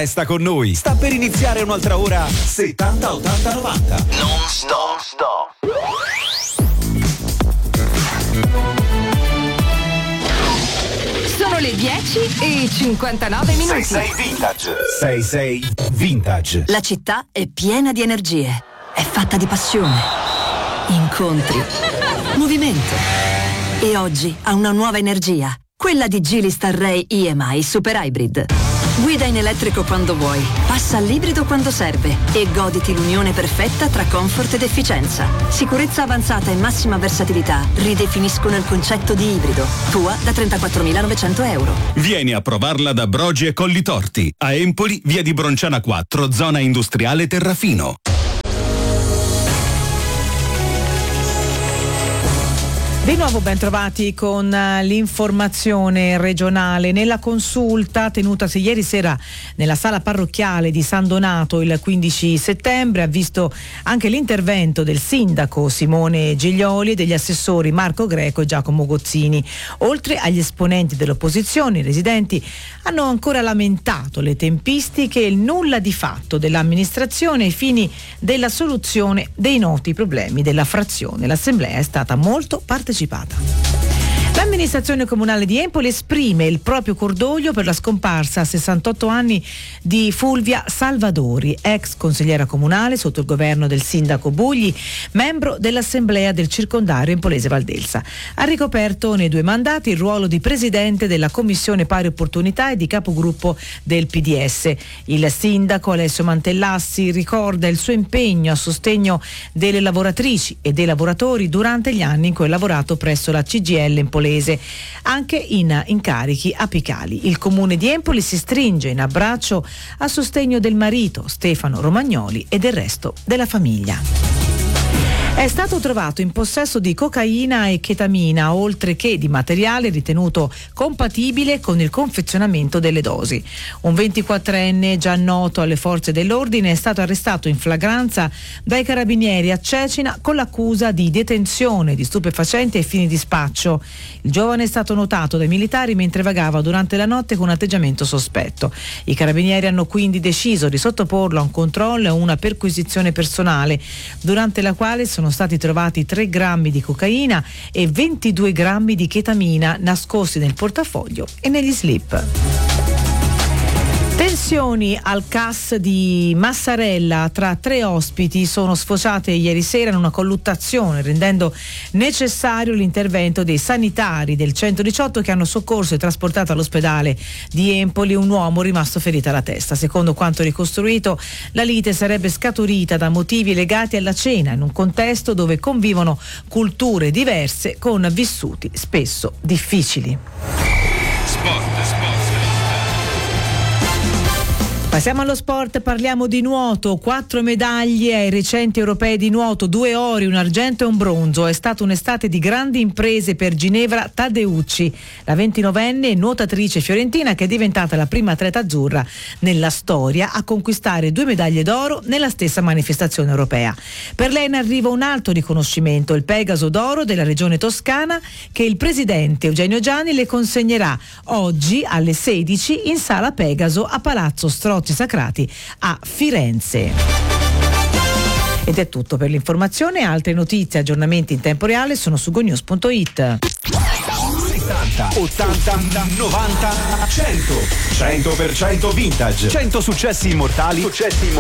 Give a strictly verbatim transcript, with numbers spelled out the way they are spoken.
Resta con noi, sta per iniziare un'altra ora settanta ottanta novanta. Non stop, stop. Sono le dieci e cinquantanove minuti. sei sei Vintage. sei sei Vintage. La città è piena di energie. È fatta di passione, incontri, movimento. E oggi ha una nuova energia. Quella di Geely Starray E M I Super Hybrid. Guida in elettrico quando vuoi, passa all'ibrido quando serve e goditi l'unione perfetta tra comfort ed efficienza. Sicurezza avanzata e massima versatilità ridefiniscono il concetto di ibrido. Tua da trentaquattromilanovecento euro. Vieni a provarla da Brogi e Colli Torti. A Empoli, via di Bronciana quattro, zona industriale Terrafino. Di nuovo ben trovati con l'informazione regionale. Nella consulta tenutasi ieri sera nella sala parrocchiale di San Donato il quindici settembre ha visto anche l'intervento del sindaco Simone Giglioli e degli assessori Marco Greco e Giacomo Gozzini. Oltre agli esponenti dell'opposizione, i residenti hanno ancora lamentato le tempistiche e il nulla di fatto dell'amministrazione ai fini della soluzione dei noti problemi della frazione. L'assemblea è stata molto partecipata. L'amministrazione comunale di Empoli esprime il proprio cordoglio per la scomparsa a sessantotto anni di Fulvia Salvadori, ex consigliera comunale sotto il governo del sindaco Bugli, membro dell'assemblea del circondario Empolese Valdelsa. Ha ricoperto nei due mandati il ruolo di presidente della commissione pari opportunità e di capogruppo del P D S. Il sindaco Alessio Mantellassi ricorda il suo impegno a sostegno delle lavoratrici e dei lavoratori durante gli anni in cui ha lavorato presso la C G I L Empolese, anche in incarichi apicali. Il comune di Empoli si stringe in abbraccio a sostegno del marito Stefano Romagnoli e del resto della famiglia. È stato trovato in possesso di cocaina e chetamina, oltre che di materiale ritenuto compatibile con il confezionamento delle dosi. Un ventiquattrenne già noto alle forze dell'ordine è stato arrestato in flagranza dai carabinieri a Cecina con l'accusa di detenzione di stupefacenti ai fini di spaccio. Il giovane è stato notato dai militari mentre vagava durante la notte con un atteggiamento sospetto. I carabinieri hanno quindi deciso di sottoporlo a un controllo e a una perquisizione personale, durante la quale sono stati trovati tre grammi di cocaina e ventidue grammi di chetamina nascosti nel portafoglio e negli slip. Tensioni al C A S di Massarella tra tre ospiti sono sfociate ieri sera in una colluttazione, rendendo necessario l'intervento dei sanitari del centodiciotto che hanno soccorso e trasportato all'ospedale di Empoli un uomo rimasto ferito alla testa. Secondo quanto ricostruito, la lite sarebbe scaturita da motivi legati alla cena in un contesto dove convivono culture diverse con vissuti spesso difficili. Sport, sport. Passiamo allo sport, parliamo di nuoto. Quattro medaglie ai recenti europei di nuoto, due ori, un argento e un bronzo. È stata un'estate di grandi imprese per Ginevra Taddeucci, la ventinovenne nuotatrice fiorentina che è diventata la prima atleta azzurra nella storia a conquistare due medaglie d'oro nella stessa manifestazione europea. Per lei in arrivo un alto riconoscimento, il Pegaso d'oro della regione Toscana, che il presidente Eugenio Gianni le consegnerà oggi alle sedici in sala Pegaso a Palazzo Strozzi Sacrati a Firenze. Ed è tutto per l'informazione. Altre notizie, aggiornamenti in tempo reale sono su gonews punto it. settanta, ottanta, novanta, cento. cento per cento vintage. cento successi immortali. Successi immortali.